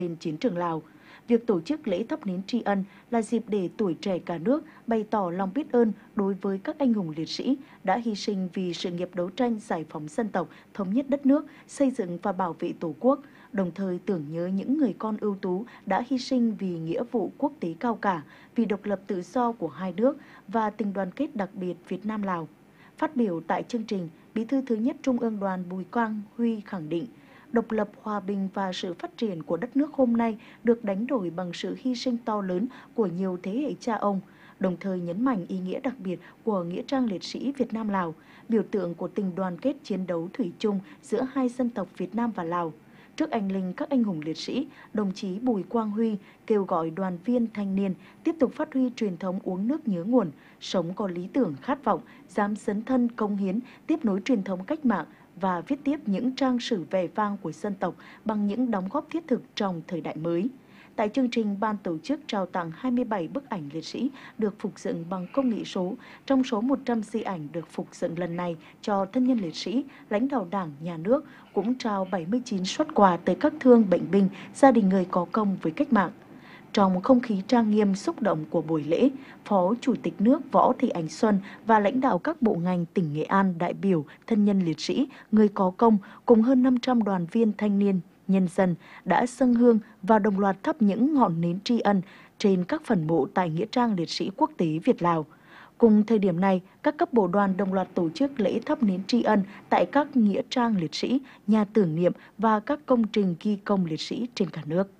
trên chiến trường Lào. Việc tổ chức lễ thắp nến tri ân là dịp để tuổi trẻ cả nước bày tỏ lòng biết ơn đối với các anh hùng liệt sĩ đã hy sinh vì sự nghiệp đấu tranh giải phóng dân tộc, thống nhất đất nước, xây dựng và bảo vệ Tổ quốc, đồng thời tưởng nhớ những người con ưu tú đã hy sinh vì nghĩa vụ quốc tế cao cả, vì độc lập tự do của hai nước và tình đoàn kết đặc biệt Việt Nam-Lào. Phát biểu tại chương trình, Bí thư thứ nhất Trung ương Đoàn Bùi Quang Huy khẳng định, độc lập, hòa bình và sự phát triển của đất nước hôm nay được đánh đổi bằng sự hy sinh to lớn của nhiều thế hệ cha ông, đồng thời nhấn mạnh ý nghĩa đặc biệt của Nghĩa trang liệt sĩ Việt Nam-Lào, biểu tượng của tình đoàn kết chiến đấu thủy chung giữa hai dân tộc Việt Nam và Lào. Trước anh linh các anh hùng liệt sĩ, đồng chí Bùi Quang Huy kêu gọi đoàn viên thanh niên tiếp tục phát huy truyền thống uống nước nhớ nguồn, sống có lý tưởng khát vọng, dám dấn thân cống hiến, tiếp nối truyền thống cách mạng và viết tiếp những trang sử vẻ vang của dân tộc bằng những đóng góp thiết thực trong thời đại mới. Tại chương trình, ban tổ chức trao tặng 27 bức ảnh liệt sĩ được phục dựng bằng công nghệ số. Trong số 100 di ảnh được phục dựng lần này cho thân nhân liệt sĩ, lãnh đạo Đảng, Nhà nước cũng trao 79 suất quà tới các thương bệnh binh, gia đình người có công với cách mạng. Trong không khí trang nghiêm xúc động của buổi lễ, Phó Chủ tịch nước Võ Thị Ánh Xuân và lãnh đạo các bộ ngành tỉnh Nghệ An, đại biểu, thân nhân liệt sĩ, người có công cùng hơn 500 đoàn viên thanh niên, nhân dân đã dâng hương và đồng loạt thắp những ngọn nến tri ân trên các phần mộ tại Nghĩa trang liệt sĩ quốc tế Việt Lào. Cùng thời điểm này, các cấp bộ đoàn đồng loạt tổ chức lễ thắp nến tri ân tại các nghĩa trang liệt sĩ, nhà tưởng niệm và các công trình ghi công liệt sĩ trên cả nước.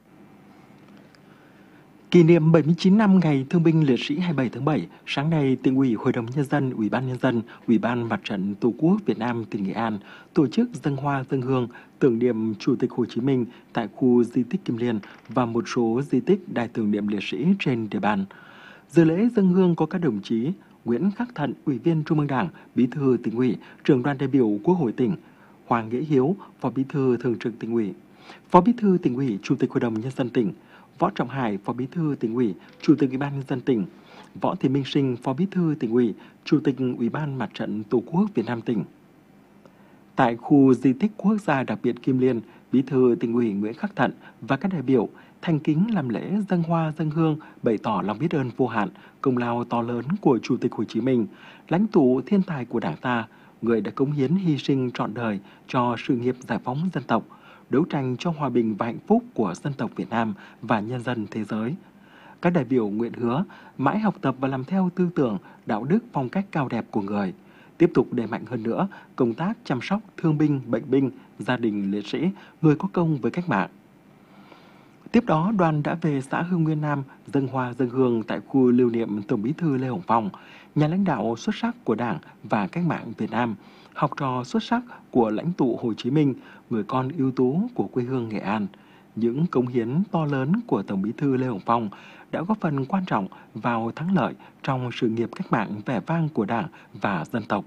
Kỷ niệm 79 năm Ngày Thương binh Liệt sĩ 27 tháng 7, sáng nay, Tỉnh ủy, Hội đồng Nhân dân, Ủy ban Nhân dân, Ủy ban Mặt trận Tổ quốc Việt Nam tỉnh Nghệ An tổ chức dâng hoa dâng hương tưởng niệm Chủ tịch Hồ Chí Minh tại khu di tích Kim Liên và một số di tích đài tưởng niệm liệt sĩ trên địa bàn. Dự lễ dâng hương có các đồng chí Nguyễn Khắc Thận, Ủy viên Trung ương Đảng, Bí thư Tỉnh ủy, Trưởng đoàn đại biểu Quốc hội tỉnh, Hoàng Nghĩa Hiếu, Phó Bí thư Thường trực Tỉnh ủy, Phó Bí thư Tỉnh ủy, Chủ tịch Hội đồng Nhân dân tỉnh, Võ Trọng Hải, Phó Bí thư Tỉnh ủy, Chủ tịch Ủy ban Nhân dân tỉnh, Võ Thị Minh Sinh, Phó Bí thư Tỉnh ủy, Chủ tịch Ủy ban Mặt trận Tổ quốc Việt Nam tỉnh. Tại khu di tích quốc gia đặc biệt Kim Liên, Bí thư Tỉnh ủy Nguyễn Khắc Thận và các đại biểu thành kính làm lễ dâng hoa dâng hương, bày tỏ lòng biết ơn vô hạn, công lao to lớn của Chủ tịch Hồ Chí Minh, lãnh tụ thiên tài của Đảng ta, người đã cống hiến hy sinh trọn đời cho sự nghiệp giải phóng dân tộc, đấu tranh cho hòa bình và hạnh phúc của dân tộc Việt Nam và nhân dân thế giới. Các đại biểu nguyện hứa mãi học tập và làm theo tư tưởng, đạo đức, phong cách cao đẹp của người, tiếp tục đẩy mạnh hơn nữa công tác chăm sóc thương binh, bệnh binh, gia đình liệt sĩ, người có công với cách mạng. Tiếp đó, đoàn đã về xã Hưng Nguyên Nam dâng hoa dâng hương tại khu lưu niệm Tổng Bí thư Lê Hồng Phong, nhà lãnh đạo xuất sắc của Đảng và cách mạng Việt Nam, học trò xuất sắc của lãnh tụ Hồ Chí Minh, người con ưu tú của quê hương Nghệ An. Những cống hiến to lớn của Tổng Bí thư Lê Hồng Phong đã góp phần quan trọng vào thắng lợi trong sự nghiệp cách mạng vẻ vang của Đảng và dân tộc.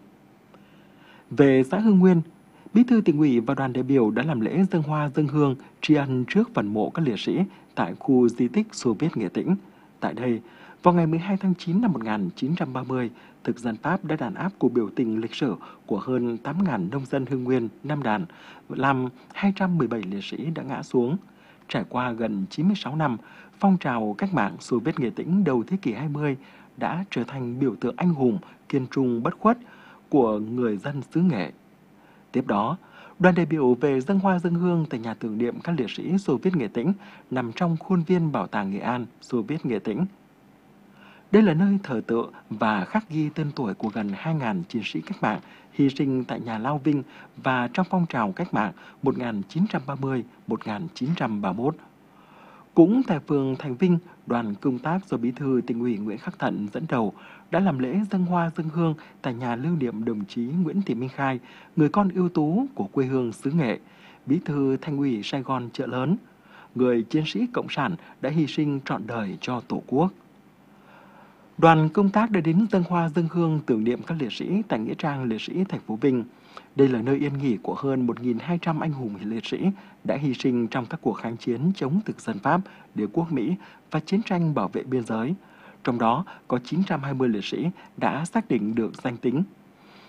Về xã Hưng Nguyên, Bí thư Tỉnh ủy và đoàn đại biểu đã làm lễ dâng hoa dâng hương tri ân trước phần mộ các liệt sĩ tại khu di tích Xô Viết Nghệ Tĩnh. Tại đây, vào ngày 12 tháng 9 năm 1930, thực dân Pháp đã đàn áp cuộc biểu tình lịch sử của hơn 8.000 nông dân Hưng Nguyên, Nam Đàn, làm 217 liệt sĩ đã ngã xuống. Trải qua gần 96 năm, phong trào cách mạng Xô Viết Nghệ Tĩnh đầu thế kỷ 20 đã trở thành biểu tượng anh hùng, kiên trung bất khuất của người dân xứ Nghệ. Tiếp đó, đoàn đại biểu về dâng hoa dâng hương tại nhà tưởng niệm các liệt sĩ Xô Viết Nghệ Tĩnh nằm trong khuôn viên Bảo tàng Nghệ An Xô Viết Nghệ Tĩnh. Đây là nơi thờ tự và khắc ghi tên tuổi của gần 2.000 chiến sĩ cách mạng hy sinh tại nhà Lao Vinh và trong phong trào cách mạng 1930-1931. Cũng tại phường Thành Vinh, đoàn công tác do Bí thư Tỉnh ủy Nguyễn Khắc Thận dẫn đầu đã làm lễ dâng hoa dâng hương tại nhà lưu niệm đồng chí Nguyễn Thị Minh Khai, người con ưu tú của quê hương xứ Nghệ, Bí thư Thành ủy Sài Gòn Chợ Lớn, người chiến sĩ cộng sản đã hy sinh trọn đời cho Tổ quốc. Đoàn công tác đã đến dâng hoa dâng hương tưởng niệm các liệt sĩ tại Nghĩa trang liệt sĩ thành phố Vinh. Đây là nơi yên nghỉ của hơn 1.200 anh hùng liệt sĩ đã hy sinh trong các cuộc kháng chiến chống thực dân Pháp, đế quốc Mỹ và chiến tranh bảo vệ biên giới. Trong đó có 920 liệt sĩ đã xác định được danh tính.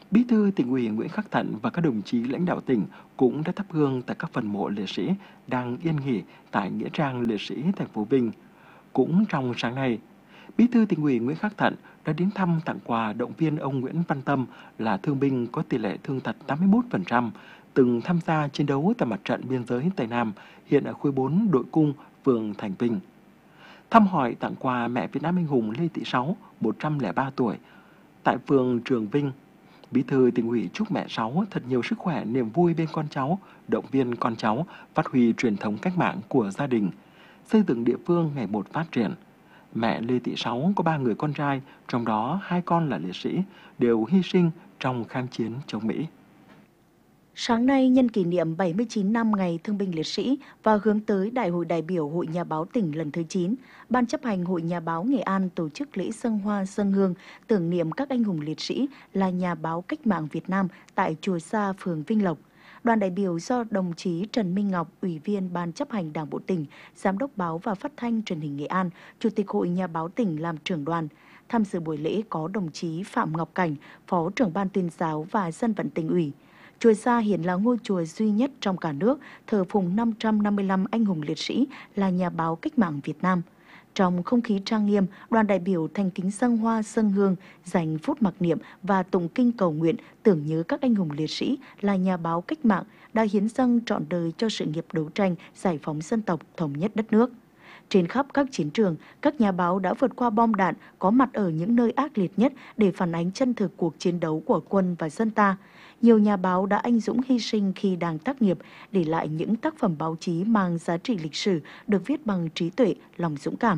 Bí thư Tỉnh ủy Nguyễn Khắc Thận và các đồng chí lãnh đạo tỉnh cũng đã thắp hương tại các phần mộ liệt sĩ đang yên nghỉ tại nghĩa trang liệt sĩ thành phố Vinh. Cũng trong sáng nay, Bí thư Tỉnh ủy Nguyễn Khắc Thận đã đến thăm tặng quà động viên ông Nguyễn Văn Tâm là thương binh có tỷ lệ thương tật 81%, từng tham gia chiến đấu tại mặt trận biên giới Tây Nam, hiện ở khối 4 Đội Cung, phường Thành Vinh. Thăm hỏi tặng quà mẹ Việt Nam anh hùng Lê Thị Sáu, 103 tuổi, tại phường Trường Vinh. Bí thư Tỉnh ủy chúc mẹ Sáu thật nhiều sức khỏe, niềm vui bên con cháu, động viên con cháu phát huy truyền thống cách mạng của gia đình, xây dựng địa phương ngày một phát triển. Mẹ Lê Thị Sáu có 3 người con trai, trong đó 2 con là liệt sĩ, đều hy sinh trong kháng chiến chống Mỹ. Sáng nay, nhân kỷ niệm 79 năm Ngày Thương binh Liệt sĩ và hướng tới Đại hội đại biểu Hội Nhà báo tỉnh lần thứ 9, Ban chấp hành Hội Nhà báo Nghệ An tổ chức lễ dâng hoa dâng hương tưởng niệm các anh hùng liệt sĩ là nhà báo cách mạng Việt Nam tại Chùa Sa, phường Vinh Lộc. Đoàn đại biểu do đồng chí Trần Minh Ngọc, Ủy viên Ban chấp hành Đảng bộ tỉnh, Giám đốc báo và Phát thanh Truyền hình Nghệ An, Chủ tịch Hội Nhà báo tỉnh làm trưởng đoàn. Tham dự buổi lễ có đồng chí Phạm Ngọc Cảnh, Phó trưởng Ban tuyên giáo và Dân vận Tỉnh ủy. Chùa Sa hiện là ngôi chùa duy nhất trong cả nước thờ phụng 555 anh hùng liệt sĩ là nhà báo cách mạng Việt Nam. Trong không khí trang nghiêm, đoàn đại biểu thành kính dâng hoa dâng hương, dành phút mặc niệm và tụng kinh cầu nguyện tưởng nhớ các anh hùng liệt sĩ là nhà báo cách mạng đã hiến dâng trọn đời cho sự nghiệp đấu tranh giải phóng dân tộc, thống nhất đất nước. Trên khắp các chiến trường, các nhà báo đã vượt qua bom đạn, có mặt ở những nơi ác liệt nhất để phản ánh chân thực cuộc chiến đấu của quân và dân ta. Nhiều nhà báo đã anh dũng hy sinh khi đang tác nghiệp, để lại những tác phẩm báo chí mang giá trị lịch sử được viết bằng trí tuệ, lòng dũng cảm.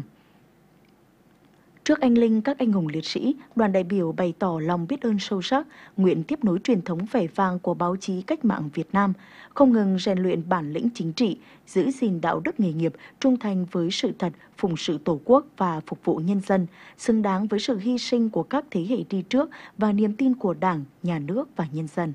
Trước anh linh các anh hùng liệt sĩ, đoàn đại biểu bày tỏ lòng biết ơn sâu sắc, nguyện tiếp nối truyền thống vẻ vang của báo chí cách mạng Việt Nam, không ngừng rèn luyện bản lĩnh chính trị, giữ gìn đạo đức nghề nghiệp, trung thành với sự thật, phụng sự Tổ quốc và phục vụ nhân dân, xứng đáng với sự hy sinh của các thế hệ đi trước và niềm tin của Đảng, Nhà nước và nhân dân.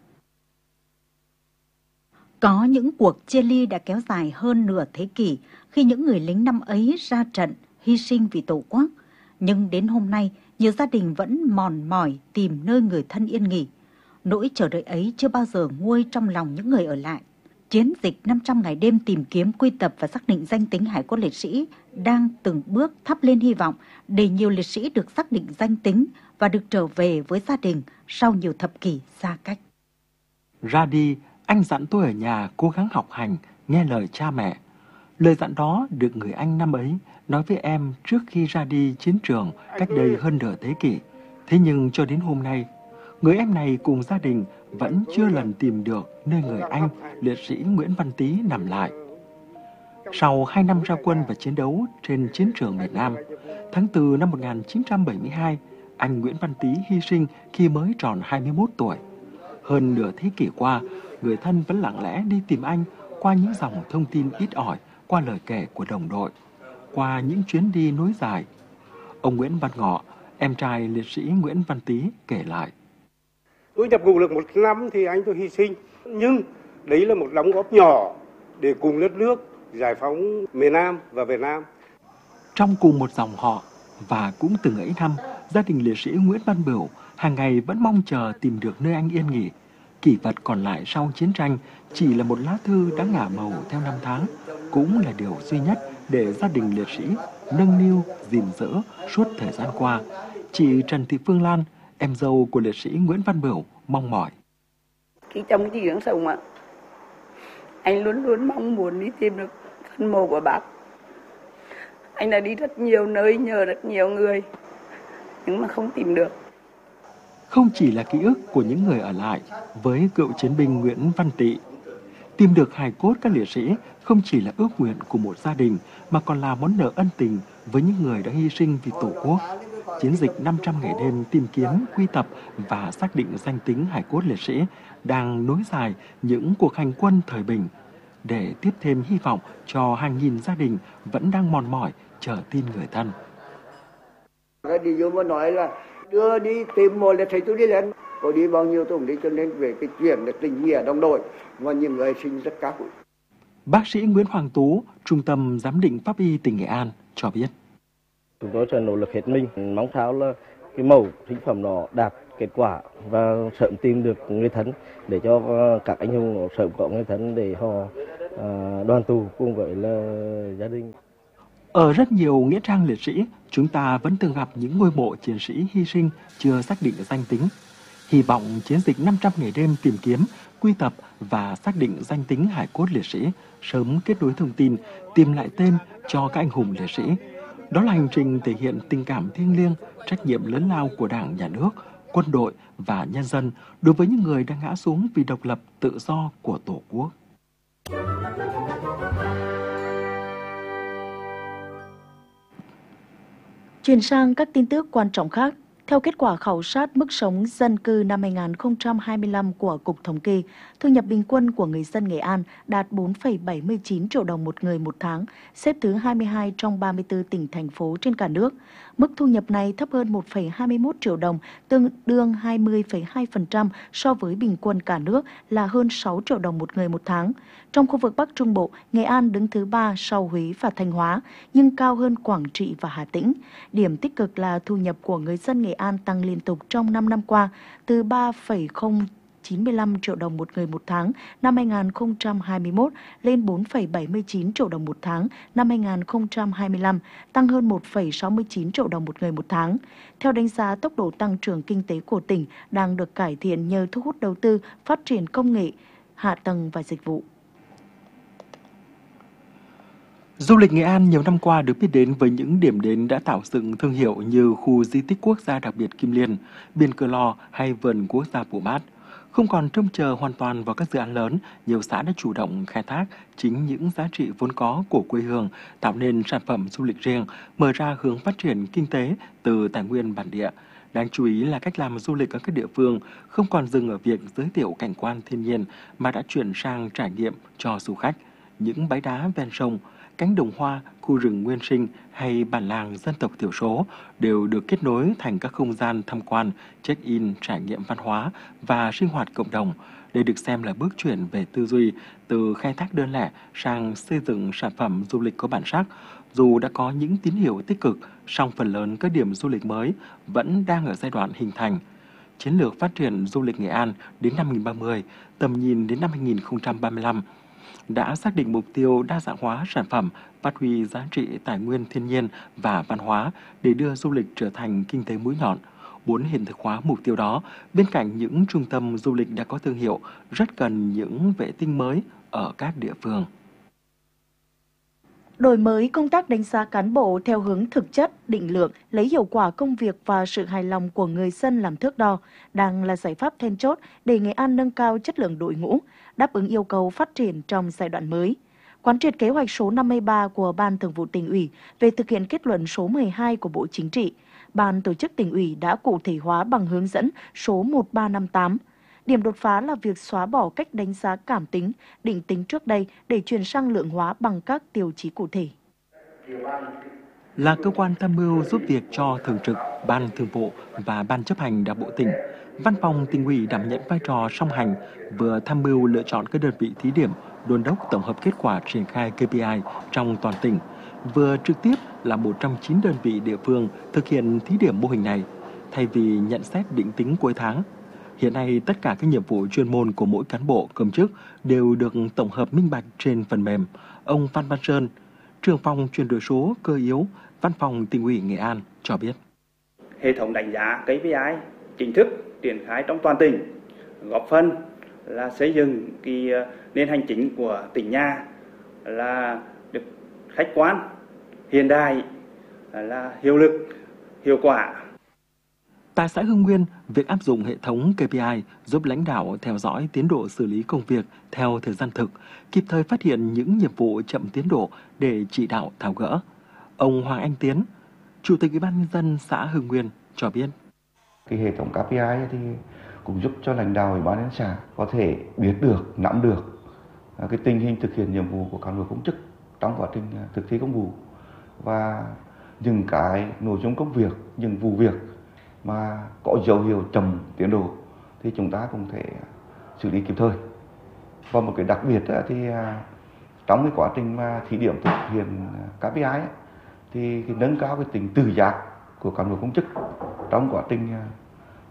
Có những cuộc chia ly đã kéo dài hơn nửa thế kỷ khi những người lính năm ấy ra trận, hy sinh vì Tổ quốc. Nhưng đến hôm nay, nhiều gia đình vẫn mòn mỏi tìm nơi người thân yên nghỉ. Nỗi chờ đợi ấy chưa bao giờ nguôi trong lòng những người ở lại. Chiến dịch 500 ngày đêm tìm kiếm, quy tập và xác định danh tính hải cốt liệt sĩ đang từng bước thắp lên hy vọng để nhiều liệt sĩ được xác định danh tính và được trở về với gia đình sau nhiều thập kỷ xa cách. Ra đi, anh dặn tôi ở nhà cố gắng học hành, nghe lời cha mẹ. Lời dặn đó được người anh năm ấy nói với em trước khi ra đi chiến trường cách đây hơn nửa thế kỷ. Thế nhưng cho đến hôm nay, người em này cùng gia đình vẫn chưa lần tìm được nơi người anh, liệt sĩ Nguyễn Văn Tý nằm lại. Sau 2 năm ra quân và chiến đấu trên chiến trường miền Nam, tháng 4 năm 1972, anh Nguyễn Văn Tý hy sinh khi mới tròn 21 tuổi. Hơn nửa thế kỷ qua, người thân vẫn lặng lẽ đi tìm anh qua những dòng thông tin ít ỏi, qua lời kể của đồng đội, qua những chuyến đi nối dài. Ông Nguyễn Văn Ngọ, em trai liệt sĩ Nguyễn Văn Tý kể lại. Tôi nhập ngũ được 1 năm thì anh tôi hy sinh, nhưng đấy là một đóng góp nhỏ để cùng đất nước giải phóng miền Nam và Việt Nam. Trong cùng một dòng họ và cũng từng ấy năm, gia đình liệt sĩ Nguyễn Văn Bửu hàng ngày vẫn mong chờ tìm được nơi anh yên nghỉ. Kỷ vật còn lại sau chiến tranh chỉ là một lá thư đã ngả màu theo năm tháng, cũng là điều duy nhất để gia đình liệt sĩ nâng niu, gìn giữ suốt thời gian qua. Chị Trần Thị Phương Lan, em dâu của liệt sĩ Nguyễn Văn Bửu, mong mỏi. Khi trong chị đang sống ạ, anh luôn luôn mong muốn đi tìm được phần mộ của bác. Anh đã đi rất nhiều nơi, nhờ rất nhiều người, nhưng mà không tìm được. Không chỉ là ký ức của những người ở lại với cựu chiến binh Nguyễn Văn Tị, tìm được hài cốt các liệt sĩ không chỉ là ước nguyện của một gia đình mà còn là món nợ ân tình với những người đã hy sinh vì Tổ quốc. Chiến dịch 500 ngày đêm tìm kiếm, quy tập và xác định danh tính hài cốt liệt sĩ đang nối dài những cuộc hành quân thời bình để tiếp thêm hy vọng cho hàng nghìn gia đình vẫn đang mòn mỏi chờ tin người thân. Cái điều vô mà nói là đưa đi tìm một liệt sĩ tôi đi lên, có đi bao nhiêu tôi cũng đi, cho nên về cái chuyện là tình nghĩa đồng đội và những người sinh rất cao. Bác sĩ Nguyễn Hoàng Tú, Trung tâm Giám định Pháp y tỉnh Nghệ An cho biết. Chúng tôi sẽ nỗ lực hết mình, mong sao là cái mẫu sinh phẩm nó đạt kết quả và sớm tìm được người thân để cho các anh hùng sớm có người thân để họ đoàn tụ cùng với là gia đình. Ở rất nhiều nghĩa trang liệt sĩ, chúng ta vẫn thường gặp những ngôi mộ chiến sĩ hy sinh chưa xác định danh tính. Hy vọng chiến dịch 500 ngày đêm tìm kiếm, quy tập và xác định danh tính hải cốt liệt sĩ sớm kết nối thông tin, tìm lại tên cho các anh hùng liệt sĩ. Đó là hành trình thể hiện tình cảm thiêng liêng, trách nhiệm lớn lao của Đảng, Nhà nước, quân đội và nhân dân đối với những người đang ngã xuống vì độc lập tự do của Tổ quốc. Chuyển sang các tin tức quan trọng khác. Theo kết quả khảo sát mức sống dân cư năm 2025 của Cục Thống kê, thu nhập bình quân của người dân Nghệ An đạt 4,79 triệu đồng một người một tháng, xếp thứ 22 trong 34 tỉnh, thành phố trên cả nước. Mức thu nhập này thấp hơn 1,21 triệu đồng, tương đương 20,2% so với bình quân cả nước là hơn 6 triệu đồng một người một tháng. Trong khu vực Bắc Trung Bộ, Nghệ An đứng thứ 3 sau Huế và Thanh Hóa, nhưng cao hơn Quảng Trị và Hà Tĩnh. Điểm tích cực là thu nhập của người dân Nghệ An tăng liên tục trong 5 năm qua, từ 3,095 triệu đồng một người một tháng năm 2021 lên 4,79 triệu đồng một tháng năm 2025, tăng hơn 1,69 triệu đồng một người một tháng. Theo đánh giá, tốc độ tăng trưởng kinh tế của tỉnh đang được cải thiện nhờ thu hút đầu tư, phát triển công nghệ, hạ tầng và dịch vụ. Du lịch Nghệ An nhiều năm qua được biết đến với những điểm đến đã tạo dựng thương hiệu như khu di tích quốc gia đặc biệt Kim Liên, Biển Cửa Lò hay vườn quốc gia Pumat. Không còn trông chờ hoàn toàn vào các dự án lớn, nhiều xã đã chủ động khai thác chính những giá trị vốn có của quê hương, tạo nên sản phẩm du lịch riêng, mở ra hướng phát triển kinh tế từ tài nguyên bản địa. Đáng chú ý là cách làm du lịch ở các địa phương không còn dừng ở việc giới thiệu cảnh quan thiên nhiên mà đã chuyển sang trải nghiệm cho du khách. Những bãi đá ven sông, cánh đồng hoa, khu rừng nguyên sinh hay bản làng dân tộc thiểu số đều được kết nối thành các không gian tham quan, check-in, trải nghiệm văn hóa và sinh hoạt cộng đồng. Đây được xem là bước chuyển về tư duy từ khai thác đơn lẻ sang xây dựng sản phẩm du lịch có bản sắc. Dù đã có những tín hiệu tích cực, song phần lớn các điểm du lịch mới vẫn đang ở giai đoạn hình thành. Chiến lược phát triển du lịch Nghệ An đến năm 2030, tầm nhìn đến năm 2035 đã xác định mục tiêu đa dạng hóa sản phẩm, phát huy giá trị tài nguyên thiên nhiên và văn hóa để đưa du lịch trở thành kinh tế mũi nhọn. Muốn hiện thực hóa mục tiêu đó, bên cạnh những trung tâm du lịch đã có thương hiệu, rất cần những vệ tinh mới ở các địa phương. Đổi mới công tác đánh giá cán bộ theo hướng thực chất, định lượng, lấy hiệu quả công việc và sự hài lòng của người dân làm thước đo, đang là giải pháp then chốt để Nghệ An nâng cao chất lượng đội ngũ, đáp ứng yêu cầu phát triển trong giai đoạn mới. Quán triệt kế hoạch số 53 của Ban Thường vụ Tỉnh ủy về thực hiện kết luận số 12 của Bộ Chính trị, Ban Tổ chức Tỉnh ủy đã cụ thể hóa bằng hướng dẫn số 1358. Điểm đột phá là việc xóa bỏ cách đánh giá cảm tính, định tính trước đây để chuyển sang lượng hóa bằng các tiêu chí cụ thể. Là cơ quan tham mưu giúp việc cho Thường trực, Ban Thường vụ và Ban chấp hành Đảng bộ tỉnh, Văn phòng Tỉnh ủy đảm nhận vai trò song hành, vừa tham mưu lựa chọn các đơn vị thí điểm, đôn đốc tổng hợp kết quả triển khai KPI trong toàn tỉnh, vừa trực tiếp là 109 đơn vị địa phương thực hiện thí điểm mô hình này, thay vì nhận xét định tính cuối tháng. Hiện nay, tất cả các nhiệm vụ chuyên môn của mỗi cán bộ công chức đều được tổng hợp minh bạch trên phần mềm. Ông Phan Văn Sơn, trưởng phòng chuyển đổi số cơ yếu, Văn phòng Tỉnh ủy Nghệ An cho biết. Hệ thống đánh giá KPI chính thức triển khai trong toàn tỉnh, góp phần là xây dựng nền hành chính của tỉnh nhà là được khách quan, hiện đại, là hiệu lực, hiệu quả. Tại xã Hưng Nguyên, việc áp dụng hệ thống KPI giúp lãnh đạo theo dõi tiến độ xử lý công việc theo thời gian thực, kịp thời phát hiện những nhiệm vụ chậm tiến độ để chỉ đạo tháo gỡ. Ông Hoàng Anh Tiến, Chủ tịch Ủy ban nhân dân xã Hưng Nguyên cho biết. Cái hệ thống KPI thì cũng giúp cho lãnh đạo Ủy ban nhân dân xã có thể biết được, nắm được cái tình hình thực hiện nhiệm vụ của cán bộ công chức trong quá trình thực thi công vụ, và những cái nội dung công việc, những vụ việc mà có dấu hiệu chậm tiến độ thì chúng ta cũng thể xử lý kịp thời. Và một cái đặc biệt thì trong cái quá trình mà thí điểm thực hiện KPI thì nâng cao cái tính tự giác của cán bộ công chức trong quá trình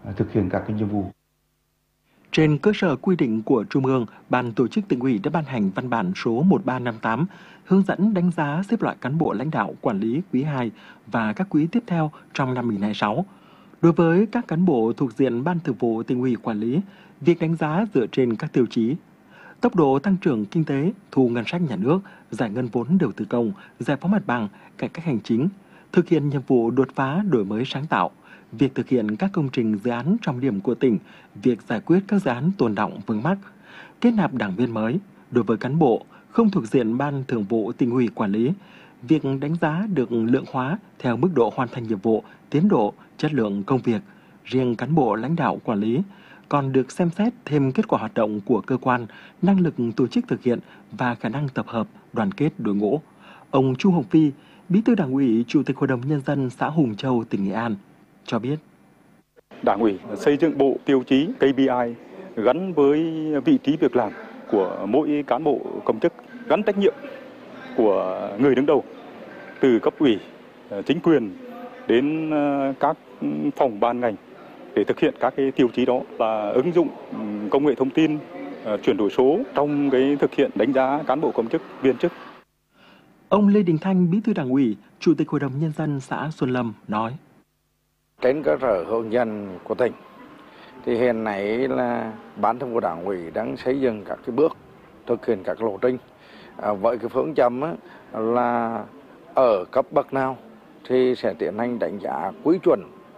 thực hiện các cái nhiệm vụ. Trên cơ sở quy định của Trung ương, Ban Tổ chức Tỉnh ủy đã ban hành văn bản số 1358 hướng dẫn đánh giá xếp loại cán bộ lãnh đạo quản lý quý 2 và các quý tiếp theo trong năm 2026. Đối với các cán bộ thuộc diện Ban Thường vụ Tỉnh ủy quản lý, việc đánh giá dựa trên các tiêu chí: tốc độ tăng trưởng kinh tế, thu ngân sách nhà nước, giải ngân vốn đầu tư công, giải phóng mặt bằng, cải cách hành chính, thực hiện nhiệm vụ đột phá đổi mới sáng tạo, việc thực hiện các công trình dự án trọng điểm của tỉnh, việc giải quyết các dự án tồn đọng vướng mắc, kết nạp đảng viên mới. Đối với cán bộ không thuộc diện Ban Thường vụ Tỉnh ủy quản lý, việc đánh giá được lượng hóa theo mức độ hoàn thành nhiệm vụ, tiến độ, chất lượng công việc. Riêng cán bộ lãnh đạo quản lý còn được xem xét thêm kết quả hoạt động của cơ quan, năng lực tổ chức thực hiện và khả năng tập hợp, đoàn kết đội ngũ. Ông Chu Hồng Phi, Bí thư Đảng ủy, Chủ tịch Hội đồng Nhân dân xã Hùng Châu, tỉnh Nghệ An cho biết. Đảng ủy xây dựng bộ tiêu chí KPI gắn với vị trí việc làm của mỗi cán bộ công chức, gắn trách nhiệm của người đứng đầu từ cấp ủy, chính quyền đến các phòng ban ngành để thực hiện các cái tiêu chí đó là ứng dụng công nghệ thông tin, chuyển đổi số trong cái thực hiện đánh giá cán bộ công chức, viên chức. Ông Lê Đình Thanh, Bí thư Đảng ủy, Chủ tịch Hội đồng Nhân dân xã Xuân Lâm nói. Trên cơ sở hướng dẫn của tỉnh, thì hiện nay là Ban Thường vụ Đảng ủy đang xây dựng các cái bước thực hiện các lộ trình. Với cái phương châm là ở cấp bậc nào thì sẽ tiến hành đánh giá quy chuẩn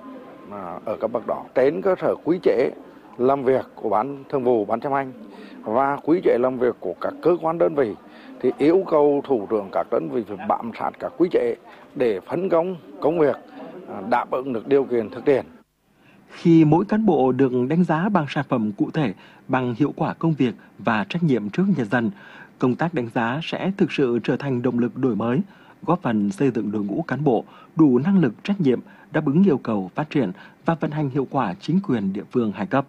ở cấp bậc đó. Trên cơ sở quy chế làm việc của Ban Thường vụ, Ban chấp hành và quy chế làm việc của các cơ quan đơn vị thì yêu cầu thủ trưởng các đơn vị phải bám sát các quy chế để phân công công việc đáp ứng được điều kiện thực tiễn. Khi mỗi cán bộ được đánh giá bằng sản phẩm cụ thể, bằng hiệu quả công việc và trách nhiệm trước nhân dân, công tác đánh giá sẽ thực sự trở thành động lực đổi mới, góp phần xây dựng đội ngũ cán bộ đủ năng lực, trách nhiệm, đáp ứng yêu cầu phát triển và vận hành hiệu quả chính quyền địa phương hai cấp.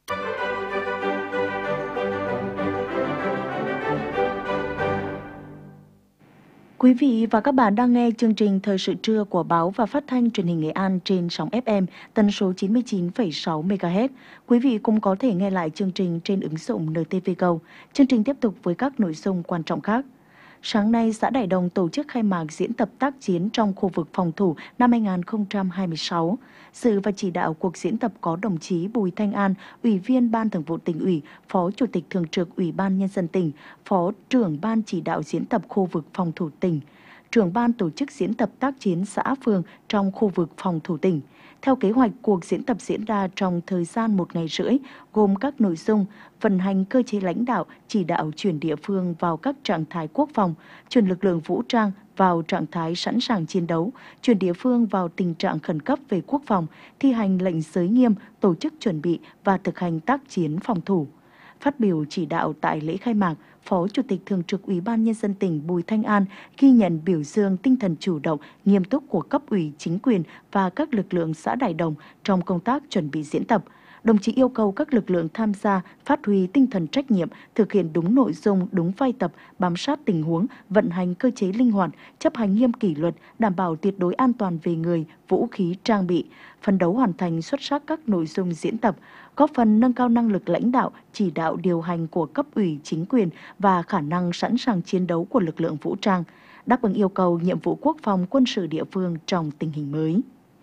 Quý vị và các bạn đang nghe chương trình Thời sự trưa của Báo và Phát thanh Truyền hình Nghệ An trên sóng FM tần số 99,6 MHz. Quý vị cũng có thể nghe lại chương trình trên ứng dụng NTV Go. Chương trình tiếp tục với các nội dung quan trọng khác. Sáng nay, xã Đại Đồng tổ chức khai mạc diễn tập tác chiến trong khu vực phòng thủ năm 2026. Dự và chỉ đạo cuộc diễn tập có đồng chí Bùi Thanh An, Ủy viên Ban Thường vụ Tỉnh ủy, Phó Chủ tịch Thường trực Ủy ban Nhân dân tỉnh, Phó trưởng Ban chỉ đạo diễn tập khu vực phòng thủ tỉnh, trưởng Ban tổ chức diễn tập tác chiến xã phường trong khu vực phòng thủ tỉnh. Theo kế hoạch, cuộc diễn tập diễn ra trong thời gian 1 ngày rưỡi, gồm các nội dung vận hành cơ chế lãnh đạo, chỉ đạo chuyển địa phương vào các trạng thái quốc phòng, chuyển lực lượng vũ trang vào trạng thái sẵn sàng chiến đấu, chuyển địa phương vào tình trạng khẩn cấp về quốc phòng, thi hành lệnh giới nghiêm, tổ chức chuẩn bị và thực hành tác chiến phòng thủ. Phát biểu chỉ đạo tại lễ khai mạc, Phó Chủ tịch Thường trực Ủy ban Nhân dân tỉnh Bùi Thanh An ghi nhận biểu dương tinh thần chủ động, nghiêm túc của cấp ủy, chính quyền và các lực lượng xã Đại Đồng trong công tác chuẩn bị diễn tập. Đồng chí yêu cầu các lực lượng tham gia phát huy tinh thần trách nhiệm, thực hiện đúng nội dung, đúng vai tập, bám sát tình huống, vận hành cơ chế linh hoạt, chấp hành nghiêm kỷ luật, đảm bảo tuyệt đối an toàn về người, vũ khí, trang bị, phấn đấu hoàn thành xuất sắc các nội dung diễn tập, góp phần nâng cao năng lực lãnh đạo, chỉ đạo điều hành của cấp ủy, chính quyền và khả năng sẵn sàng chiến đấu của lực lượng vũ trang, đáp ứng yêu cầu nhiệm vụ quốc phòng quân sự địa phương trong tình hình mới.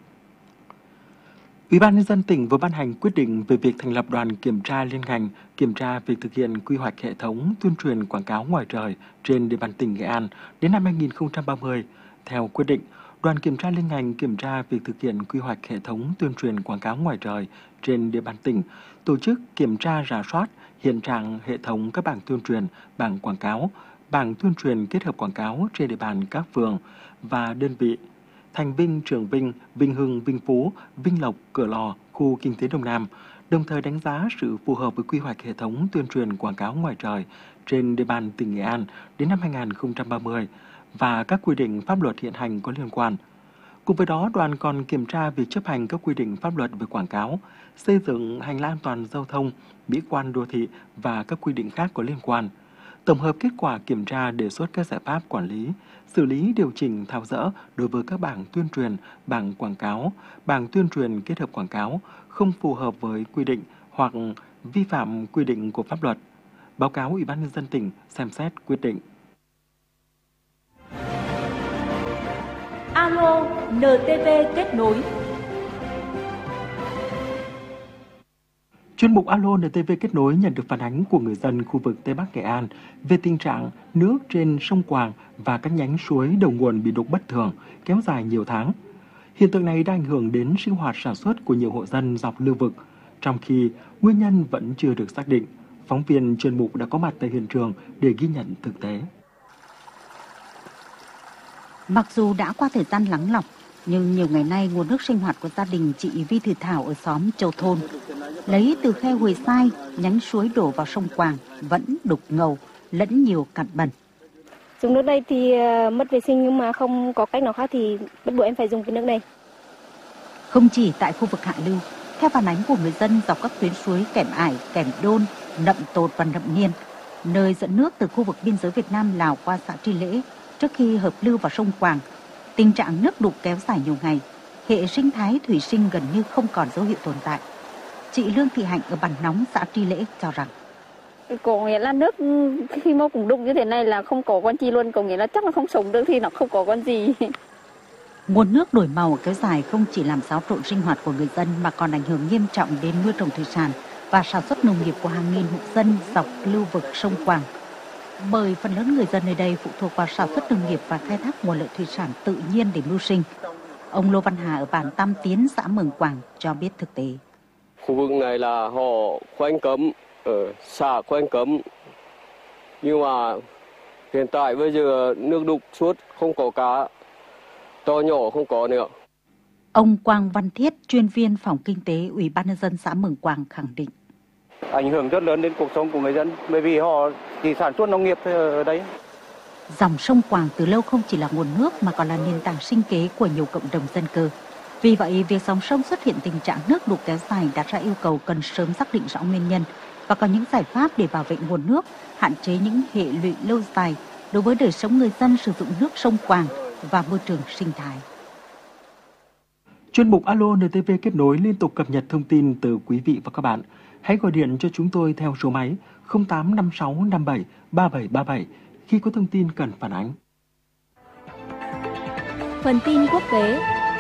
Ủy ban Nhân dân tỉnh vừa ban hành quyết định về việc thành lập đoàn kiểm tra liên ngành kiểm tra việc thực hiện quy hoạch hệ thống tuyên truyền quảng cáo ngoài trời trên địa bàn tỉnh Nghệ An đến năm 2030. Theo quyết định, đoàn kiểm tra liên ngành kiểm tra việc thực hiện quy hoạch hệ thống tuyên truyền quảng cáo ngoài trời trên địa bàn tỉnh, tổ chức kiểm tra rà soát hiện trạng hệ thống các bảng tuyên truyền, bảng quảng cáo, bảng tuyên truyền kết hợp quảng cáo trên địa bàn các phường và đơn vị Thành Vinh, Trường Vinh, Vinh Hưng, Vinh Phú, Vinh Lộc, Cửa Lò, khu kinh tế Đông Nam, đồng thời đánh giá sự phù hợp với quy hoạch hệ thống tuyên truyền quảng cáo ngoài trời trên địa bàn tỉnh Nghệ An đến năm 2030 và các quy định pháp luật hiện hành có liên quan. Cùng với đó, đoàn còn kiểm tra việc chấp hành các quy định pháp luật về quảng cáo, xây dựng hành lang an toàn giao thông, mỹ quan đô thị và các quy định khác có liên quan. tổng hợp kết quả kiểm tra, đề xuất các giải pháp quản lý, xử lý, điều chỉnh, tháo dỡ đối với các bảng tuyên truyền, bảng quảng cáo, bảng tuyên truyền kết hợp quảng cáo không phù hợp với quy định hoặc vi phạm quy định của pháp luật. Báo cáo Ủy ban Nhân dân tỉnh xem xét quyết định. Alo NTV kết nối. Chuyên mục Alo NTV kết nối nhận được phản ánh của người dân khu vực Tây Bắc Nghệ An về tình trạng nước trên sông Quàng và các nhánh suối đầu nguồn bị đục bất thường, kéo dài nhiều tháng. Hiện tượng này đã ảnh hưởng đến sinh hoạt sản xuất của nhiều hộ dân dọc lưu vực, trong khi nguyên nhân vẫn chưa được xác định. Phóng viên chuyên mục đã có mặt tại hiện trường để ghi nhận thực tế. Mặc dù đã qua thời gian lắng lọc, nhưng nhiều ngày nay nguồn nước sinh hoạt của gia đình chị Vi Thị Thảo ở xóm Châu Thôn lấy từ khe Huồi Sai, nhánh suối đổ vào sông Quàng vẫn đục ngầu, lẫn nhiều cặn bẩn. Dùng nước đây thì mất vệ sinh, nhưng mà không có cách nào khác thì bắt buộc em phải dùng cái nước này. Không chỉ tại khu vực hạ lưu, theo phản ánh của người dân dọc các tuyến suối Kẻm Ải, Kẻm Đôn, Nậm Tột và Nậm Niên, nơi dẫn nước từ khu vực biên giới Việt Nam Lào qua xã Tri Lễ trước khi hợp lưu vào sông Quàng, tình trạng nước đục kéo dài nhiều ngày, hệ sinh thái thủy sinh gần như không còn dấu hiệu tồn tại. Chị Lương Thị Hạnh ở Bản Nóng, xã Tri Lễ cho rằng có nghĩa là nước khi mà cũng đục như thế này là không có con chi luôn, có nghĩa là chắc là không sống được thì nó không có con gì. Nguồn nước đổi màu kéo dài không chỉ làm xáo trộn sinh hoạt của người dân mà còn ảnh hưởng nghiêm trọng đến nuôi trồng thủy sản và sản xuất nông nghiệp của hàng nghìn hộ dân dọc lưu vực sông Quàng. Bởi phần lớn người dân nơi đây phụ thuộc vào sản xuất nông nghiệp và khai thác nguồn lợi thủy sản tự nhiên để mưu sinh. Ông Lô Văn Hà ở bản Tam Tiến, xã Mường Quàng cho biết thực tế. Khu vực này là họ khoanh cấm, ở xã khoanh cấm, nhưng mà hiện tại bây giờ nước đục suốt, không có cá, to nhỏ không có nữa. Ông Quang Văn Thiết, chuyên viên phòng kinh tế Ủy ban Nhân dân xã Mường Quàng khẳng định. Ảnh hưởng rất lớn đến cuộc sống của người dân, bởi vì họ chỉ sản xuất nông nghiệp ở đấy. Dòng sông Quàng từ lâu không chỉ là nguồn nước mà còn là nền tảng sinh kế của nhiều cộng đồng dân cư. Vì vậy, việc dòng sông xuất hiện tình trạng nước đục kéo dài đặt ra yêu cầu cần sớm xác định rõ nguyên nhân và có những giải pháp để bảo vệ nguồn nước, hạn chế những hệ lụy lâu dài đối với đời sống người dân sử dụng nước sông Quàng và môi trường sinh thái. Chuyên mục Alo NTV kết nối liên tục cập nhật thông tin từ quý vị và các bạn. Hãy gọi điện cho chúng tôi theo số máy 085657 3737 khi có thông tin cần phản ánh. Phần tin quốc tế.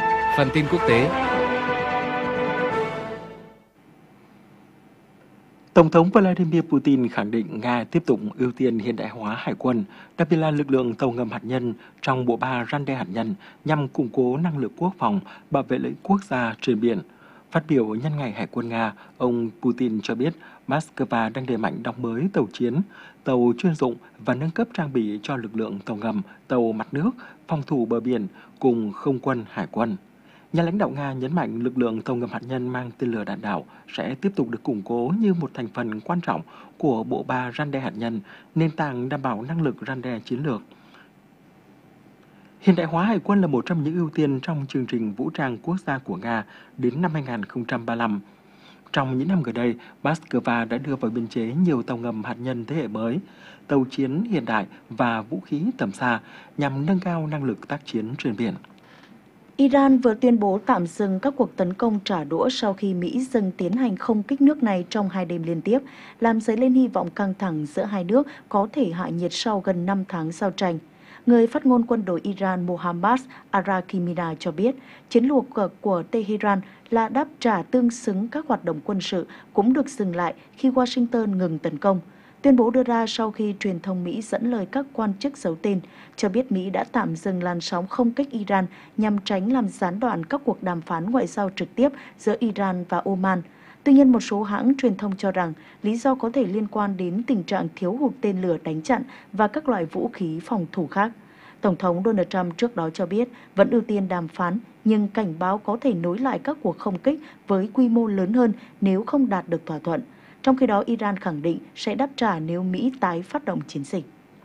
Tổng thống Vladimir Putin khẳng định Nga tiếp tục ưu tiên hiện đại hóa hải quân, đặc biệt là lực lượng tàu ngầm hạt nhân trong bộ ba răn đe hạt nhân nhằm củng cố năng lực quốc phòng, bảo vệ lợi ích quốc gia trên biển. Phát biểu nhân ngày Hải quân Nga, ông Putin cho biết Moscow đang đẩy mạnh đóng mới tàu chiến, tàu chuyên dụng và nâng cấp trang bị cho lực lượng tàu ngầm, tàu mặt nước, phòng thủ bờ biển cùng không quân hải quân. Nhà lãnh đạo Nga nhấn mạnh lực lượng tàu ngầm hạt nhân mang tên lửa đạn đạo sẽ tiếp tục được củng cố như một thành phần quan trọng của bộ ba răn đe hạt nhân, nền tảng đảm bảo năng lực răn đe chiến lược. Hiện đại hóa hải quân là một trong những ưu tiên trong chương trình vũ trang quốc gia của Nga đến năm 2035. Trong những năm gần đây, Moscow đã đưa vào biên chế nhiều tàu ngầm hạt nhân thế hệ mới, tàu chiến hiện đại và vũ khí tầm xa nhằm nâng cao năng lực tác chiến trên biển. Iran vừa tuyên bố tạm dừng các cuộc tấn công trả đũa sau khi Mỹ dừng tiến hành không kích nước này trong 2 đêm liên tiếp, làm dấy lên hy vọng căng thẳng giữa hai nước có thể hạ nhiệt sau gần 5 tháng giao tranh. Người phát ngôn quân đội Iran Mohammad Arakimina cho biết, chiến lược của Tehran là đáp trả tương xứng các hoạt động quân sự cũng được dừng lại khi Washington ngừng tấn công. Tuyên bố đưa ra sau khi truyền thông Mỹ dẫn lời các quan chức giấu tên, cho biết Mỹ đã tạm dừng làn sóng không kích Iran nhằm tránh làm gián đoạn các cuộc đàm phán ngoại giao trực tiếp giữa Iran và Oman. Tuy nhiên, một số hãng truyền thông cho rằng lý do có thể liên quan đến tình trạng thiếu hụt tên lửa đánh chặn và các loại vũ khí phòng thủ khác. Tổng thống Donald Trump trước đó cho biết vẫn ưu tiên đàm phán, nhưng cảnh báo có thể nối lại các cuộc không kích với quy mô lớn hơn nếu không đạt được thỏa thuận. Trong khi đó, Iran khẳng định sẽ đáp trả nếu Mỹ tái phát động chiến dịch.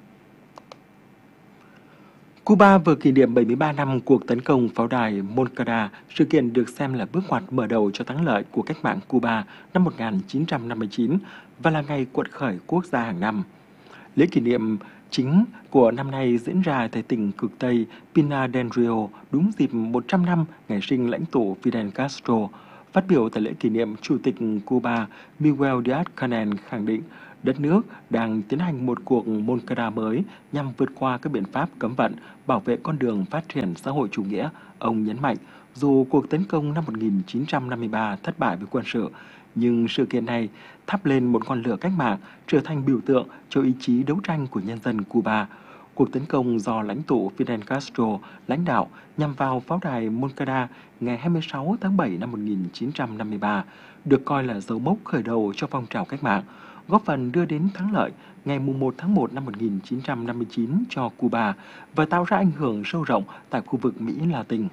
Cuba vừa kỷ niệm 73 năm cuộc tấn công pháo đài Moncada, sự kiện được xem là bước ngoặt mở đầu cho thắng lợi của cách mạng Cuba năm 1959 và là ngày quật khởi quốc gia hàng năm. Lễ kỷ niệm chính của năm nay diễn ra tại tỉnh cực Tây Pinar del Rio đúng dịp 100 năm ngày sinh lãnh tụ Fidel Castro. Phát biểu tại lễ kỷ niệm, Chủ tịch Cuba Miguel Díaz-Canel khẳng định đất nước đang tiến hành một cuộc Moncada mới nhằm vượt qua các biện pháp cấm vận, bảo vệ con đường phát triển xã hội chủ nghĩa. Ông nhấn mạnh, dù cuộc tấn công năm 1953 thất bại với quân sự, nhưng sự kiện này thắp lên một ngọn lửa cách mạng, trở thành biểu tượng cho ý chí đấu tranh của nhân dân Cuba. Cuộc tấn công do lãnh tụ Fidel Castro lãnh đạo nhằm vào pháo đài Moncada ngày 26 tháng 7 năm 1953 được coi là dấu mốc khởi đầu cho phong trào cách mạng, góp phần đưa đến thắng lợi ngày 1 tháng 1 năm 1959 cho Cuba và tạo ra ảnh hưởng sâu rộng tại khu vực Mỹ Latin.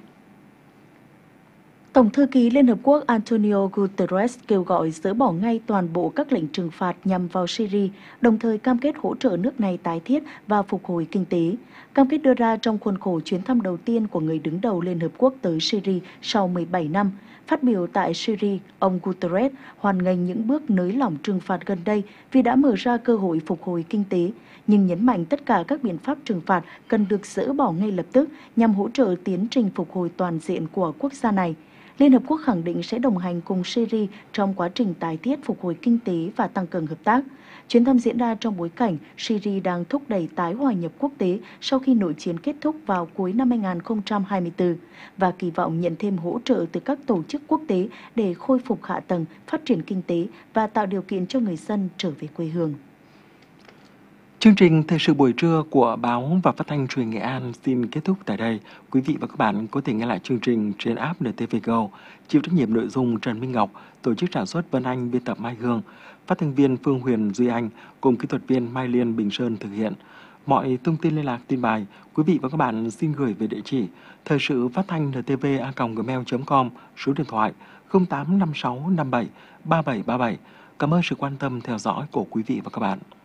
Tổng thư ký Liên Hợp Quốc Antonio Guterres kêu gọi dỡ bỏ ngay toàn bộ các lệnh trừng phạt nhằm vào Syria, đồng thời cam kết hỗ trợ nước này tái thiết và phục hồi kinh tế. Cam kết đưa ra trong khuôn khổ chuyến thăm đầu tiên của người đứng đầu Liên Hợp Quốc tới Syria sau 17 năm. Phát biểu tại Syria, ông Guterres hoan nghênh những bước nới lỏng trừng phạt gần đây vì đã mở ra cơ hội phục hồi kinh tế, nhưng nhấn mạnh tất cả các biện pháp trừng phạt cần được dỡ bỏ ngay lập tức nhằm hỗ trợ tiến trình phục hồi toàn diện của quốc gia này. Liên Hợp Quốc khẳng định sẽ đồng hành cùng Syria trong quá trình tái thiết, phục hồi kinh tế và tăng cường hợp tác. Chuyến thăm diễn ra trong bối cảnh Syria đang thúc đẩy tái hòa nhập quốc tế sau khi nội chiến kết thúc vào cuối năm 2024 và kỳ vọng nhận thêm hỗ trợ từ các tổ chức quốc tế để khôi phục hạ tầng, phát triển kinh tế và tạo điều kiện cho người dân trở về quê hương. Chương trình Thời sự buổi trưa của Báo và Phát thanh Truyền Nghệ An xin kết thúc tại đây. Quý vị và các bạn có thể nghe lại chương trình trên app NTV Go. Chịu trách nhiệm nội dung Trần Minh Ngọc, tổ chức sản xuất Vân Anh, biên tập Mai Hương, phát thanh viên Phương Huyền Duy Anh cùng kỹ thuật viên Mai Liên Bình Sơn thực hiện. Mọi thông tin liên lạc tin bài, quý vị và các bạn xin gửi về địa chỉ thời sự phát thanh ntv@gmail.com, số điện thoại 085657 3737. Cảm ơn sự quan tâm theo dõi của quý vị và các bạn.